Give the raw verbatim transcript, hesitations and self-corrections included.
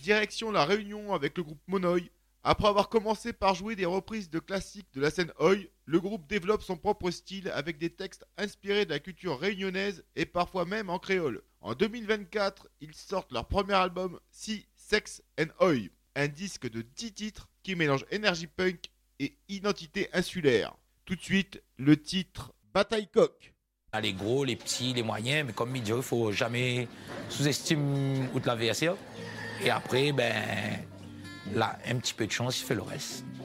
direction La Réunion avec le groupe Monoï. Après avoir commencé par jouer des reprises de classiques de la scène Oi, le groupe développe son propre style avec des textes inspirés de la culture réunionnaise et parfois même en créole. En deux mille vingt-quatre, ils sortent leur premier album Si, Sex and Oi, un disque de dix titres qui mélange énergie punk et identité insulaire. Tout de suite, le titre Bataille Coq. Les gros, les petits, les moyens, mais comme il dit, il ne faut jamais sous-estimer l'adversaire. Et après, ben, là, un petit peu de chance, il fait le reste.